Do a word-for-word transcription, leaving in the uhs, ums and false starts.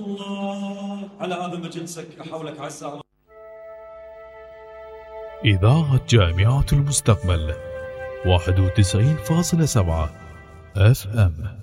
الله على هذا مجلسك حولك عز الله. إذاعة جامعة المستقبل واحد وتسعين فاصلة سبعة اف ام.